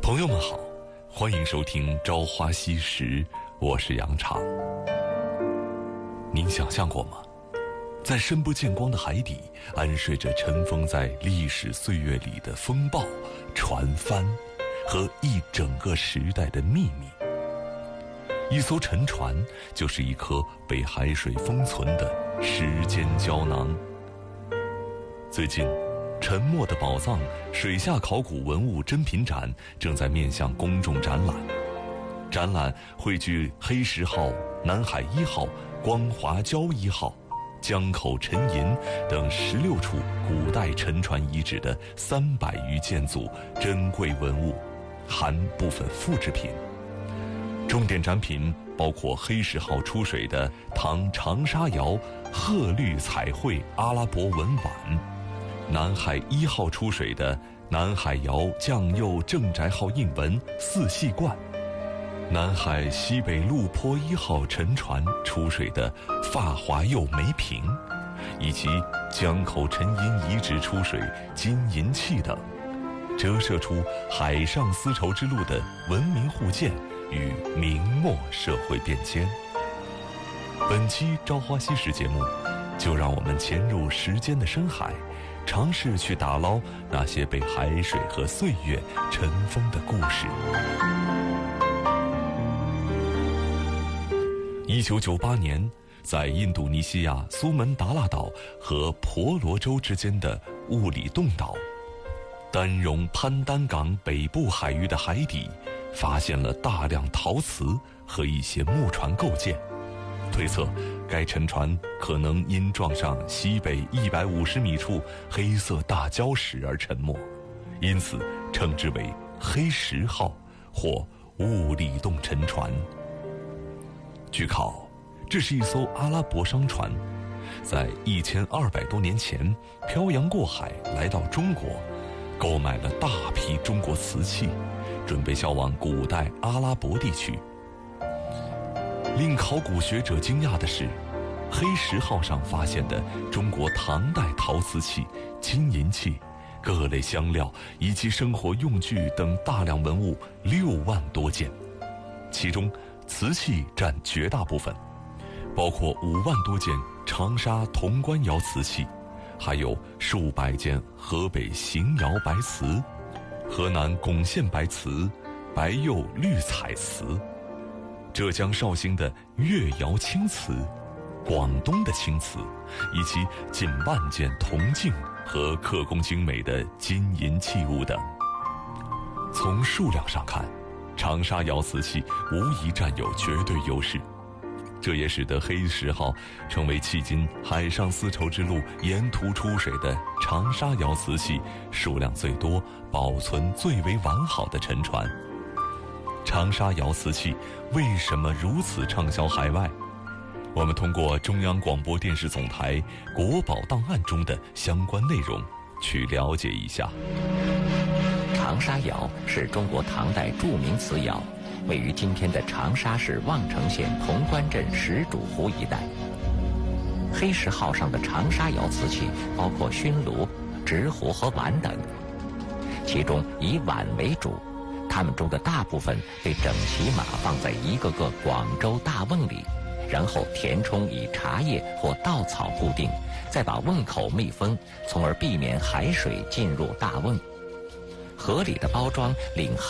朋友们好，欢迎收听《朝花夕拾》，我是杨常。您想象过吗？在深不见光的海底，安睡着尘封在历史岁月里的风暴、船帆和一整个时代的秘密。一艘沉船就是一颗被海水封存的时间胶囊。最近，沉没的宝藏水下考古文物珍品展正在面向公众展览。展览汇聚黑石号、南海1号、光华礁1号、江口沉银等16处古代沉船遗址的300余件组珍贵文物，含部分复制品。重点展品包括黑石号出水的唐长沙窑褐绿彩绘阿拉伯文碗，南海1号出水的南海窑酱釉正宅号印文4系罐，南海西北陆坡1号沉船出水的发华釉梅瓶，以及江口沉银遗址出水金银器等，折射出海上丝绸之路的文明互鉴与明末社会变迁。本期《朝花夕拾》节目，就让我们潜入时间的深海，尝试去打捞那些被海水和岁月尘封的故事。1998年，在印度尼西亚苏门答腊岛和婆罗洲之间的物理洞岛，丹绒潘丹港北部海域的海底，发现了大量陶瓷和一些木船构件，推测该沉船可能因撞上西北150米处黑色大礁石而沉没，因此称之为黑石号或物理洞沉船。据考，这是一艘阿拉伯商船，在1200多年前漂洋过海来到中国，购买了大批中国瓷器，准备销往古代阿拉伯地区。令考古学者惊讶的是，黑石号上发现的中国唐代陶瓷器、金银器、各类香料以及生活用具等大量文物6万多件，其中瓷器占绝大部分，包括5万多件长沙潼关窑瓷器，还有数百件河北邢窑白瓷、河南巩县白瓷、白釉绿彩瓷、浙江绍兴的越窑青瓷、广东的青瓷，以及近万件铜镜和刻工精美的金银器物等。从数量上看，长沙窑瓷器无疑占有绝对优势，这也使得黑石号成为迄今海上丝绸之路沿途出水的长沙窑瓷器数量最多、保存最为完好的沉船。长沙窑瓷器为什么如此畅销海外？我们通过中央广播电视总台国宝档案中的相关内容去了解一下。 长沙窑是中国唐代著名瓷窑，位于今天的长沙市望城县潼关镇石主湖一带。黑石号上的长沙窑瓷器包括熏炉、执壶和碗等，其中以碗为主，它们中的大部分被整齐码放在一个个广州大瓮里，然后填充以茶叶或稻草固定，再把瓮口密封，从而避免海水进入大瓮。合理的包装令